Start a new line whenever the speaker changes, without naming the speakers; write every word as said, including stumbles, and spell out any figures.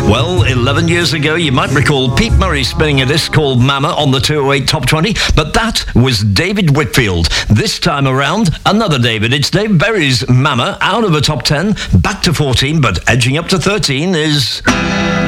Well, eleven years ago, you might recall Pete Murray spinning a disc called Mama on the two oh eight Top twenty, but that was David Whitfield. This time around, another David. It's Dave Berry's Mama, out of a top ten, back to fourteen, but edging up to thirteen is...